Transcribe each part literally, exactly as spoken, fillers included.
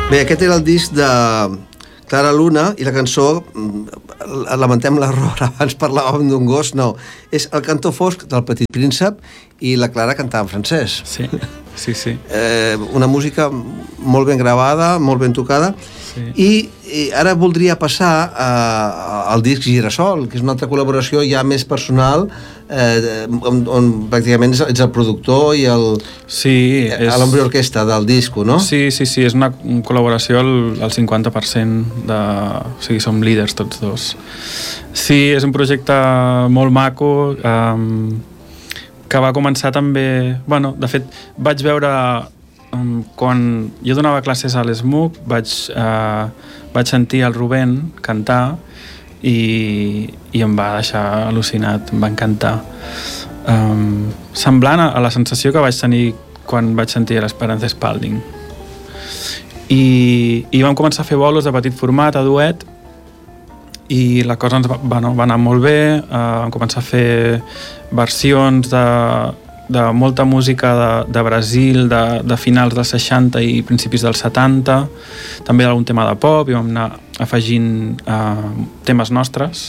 Bé, aquest era el disc de Clara Luna i la cançó, lamentem l'error, abans parlàvem d'un gos, no, és El cantó fosc del Petit Príncep i la Clara cantava en francès. Sí, sí, sí. Eh, una música molt ben gravada, molt ben tocada, sí. I, i ara voldria passar a, al disc Girasol, que és una altra col·laboració ja més personal, eh, on, on pràcticament ets el productor i el sí, és... l'ombri orquestra del disco, no? Sí, sí, sí, és una col·laboració al, al cinquanta per cent de... O sigui, som líders tots dos. Sí, és un projecte molt maco, um, que va començar també... Bueno, de fet, vaig veure... Um, quan jo donava classes a l'ESMUC vaig, uh, vaig sentir el Rubén cantar i, i em va deixar al·lucinat, em va encantar. Um, semblant a, a la sensació que vaig tenir quan vaig sentir l'Esperanza Spalding. I, i vam començar a fer bolos de petit format, a duet, i la cosa ens va, va, no, va anar molt bé. Uh, vam començar a fer versions de de molta música de, de Brasil, de, de finals dels seixanta i principis dels setanta, també d'algun tema de pop, i vam anar afegint eh, temes nostres,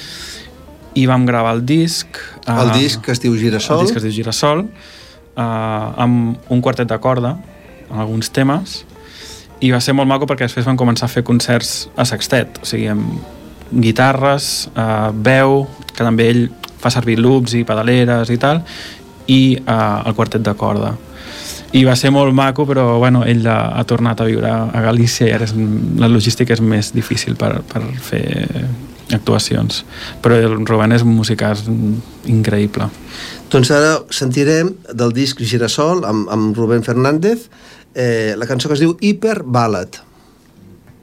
i vam gravar el disc. Eh, el disc que es diu Girasol. El disc que es diu Girasol, eh, amb un quartet de corda, en alguns temes, i va ser molt maco perquè després vam començar a fer concerts a sextet, o sigui, amb guitarres, eh, veu, que també ell fa servir loops i pedaleres i tal, i uh, el quartet de corda. I va ser molt maco, però bueno, ell ha, ha tornat a viure a Galícia i ara és, la logística és més difícil per, per fer actuacions. Però el Rubén és un musicàs increïble. Doncs ara sentirem del disc Girasol amb, amb Rubén Fernández eh, la cançó que es diu Hyper Ballad.